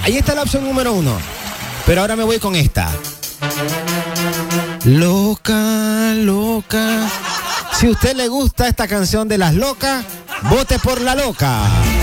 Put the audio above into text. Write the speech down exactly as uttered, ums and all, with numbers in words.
Ahí está la opción número uno. Pero ahora me voy con esta. Loca, loca. Si a usted le gusta esta canción de Las Locas, vote por La Loca.